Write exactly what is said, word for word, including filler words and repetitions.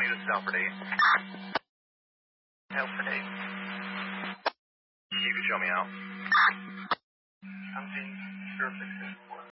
This is Alfred eight. Alfred eight. You can show me out. Something zero six six four.